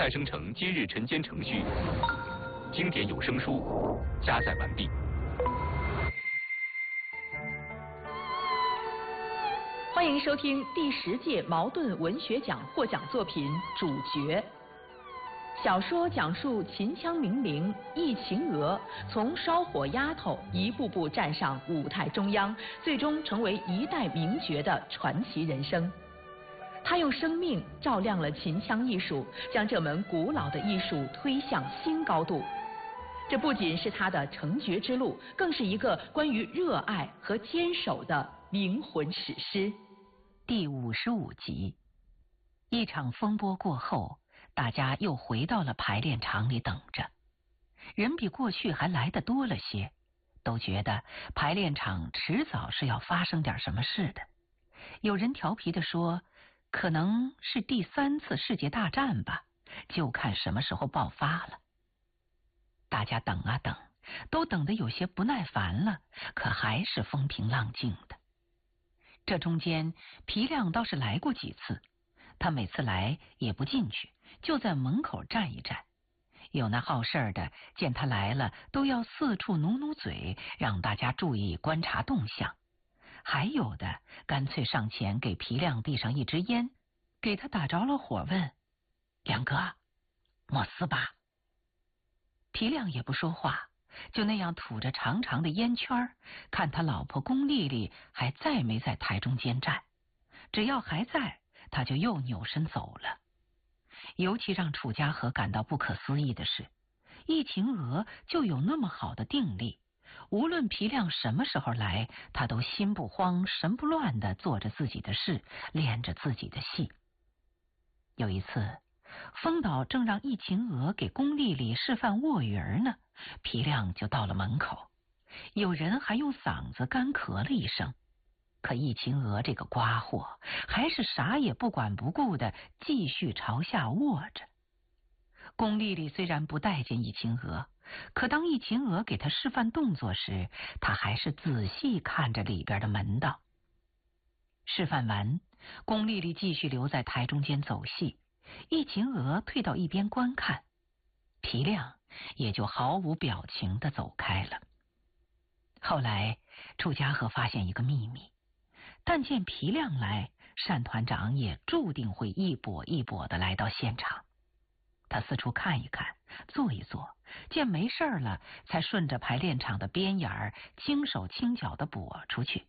代生成今日晨间程序，经典有声书加载完毕。 欢迎收听第10届茅盾文学奖获奖作品《主角》。小说讲述秦腔名伶易秦娥从烧火丫头一步步站上舞台中央，最终成为一代名角的传奇人生。她用生命照亮了秦腔艺术，将这门古老的艺术推向新高度。这不仅是她的成角之路，更是一个关于热爱和坚守的灵魂史诗。 第55集，一场风波过后，大家又回到了排练场里等着。人比过去还来得多了些，都觉得排练场迟早是要发生点什么事的。有人调皮地说，可能是第3次世界大战吧，就看什么时候爆发了。大家等啊等，都等得有些不耐烦了，可还是风平浪静的。这中间皮亮倒是来过几次，他每次来也不进去，就在门口站一站。有那好事的见他来了，都要四处努努嘴，让大家注意观察动向。还有的干脆上前给皮亮递上一支烟，给他打着了火，问：亮哥，莫撕吧？皮亮也不说话，就那样吐着长长的烟圈，看他老婆龚丽丽还在没在台中间站。只要还在，他就又扭身走了。尤其让楚家和感到不可思议的是，易秦娥就有那么好的定力，无论皮亮什么时候来，他都心不慌神不乱地做着自己的事，练着自己的戏。有一次，风导正让易秦娥给龚丽丽示范卧云呢，皮亮就到了门口。有人还用嗓子干咳了一声，可易秦娥这个瓜货还是啥也不管不顾的继续朝下卧着。龚丽丽虽然不待见易秦娥，可当易秦娥给她示范动作时，她还是仔细看着里边的门道。示范完，龚丽丽继续留在台中间走戏，易秦娥退到一边观看，皮亮也就毫无表情地走开了。后来楚家和发现一个秘密，但见皮亮来，单团长也注定会一跛一跛地来到现场。他四处看一看，坐一坐，见没事了，才顺着排练场的边沿儿轻手轻脚地跛出去。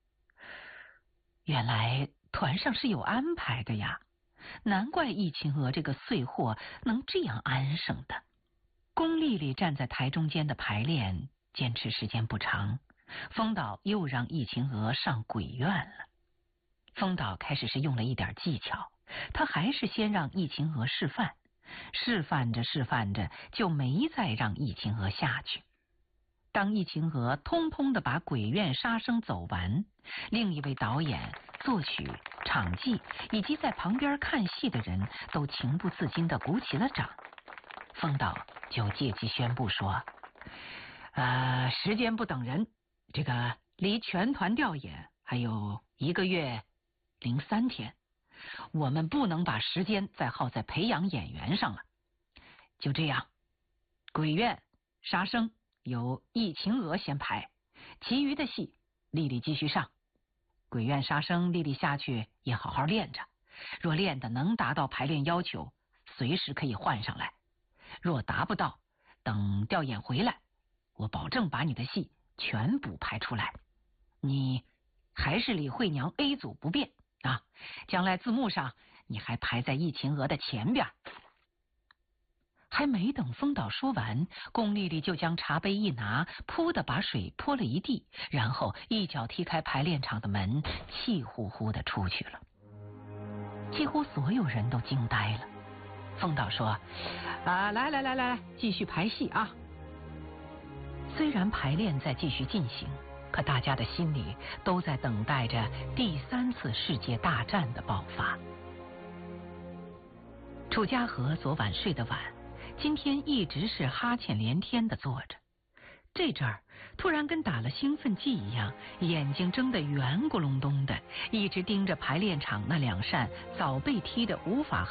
原来团上是有安排的呀，难怪易秦娥这个碎货能这样安生的。龚丽丽站在台中间的排练坚持时间不长，风导又让易秦娥上鬼院了。风导开始是用了一点技巧，他还是先让易秦娥示范，示范着示范着就没再让易秦娥下去。当易秦娥通通的把鬼院杀生走完，另一位导演、作曲、场记以及在旁边看戏的人都情不自禁的鼓起了掌。风导就借机宣布说，时间不等人，这个离全团调演还有1个月03天，我们不能把时间再耗在培养演员上了。就这样，鬼院、杀生由易秦娥先排，其余的戏丽丽继续上。鬼院杀生丽丽下去也好好练着，若练得能达到排练要求，随时可以换上来。若达不到，等调演回来，我保证把你的戏全部排出来。你还是李慧娘 A 组不变啊，将来字幕上你还排在易秦娥的前边。还没等风导说完，龚丽丽就将茶杯一拿，噗的把水泼了一地，然后一脚踢开排练场的门，气呼呼的出去了。几乎所有人都惊呆了。风导说，来，继续排戏啊。虽然排练在继续进行，可大家的心里都在等待着第3次世界大战的爆发。楚家和昨晚睡得晚，今天一直是哈欠连天的坐着。这阵儿突然跟打了兴奋剂一样，眼睛睁得圆咕隆咚的，一直盯着排练场那2扇早被踢得无法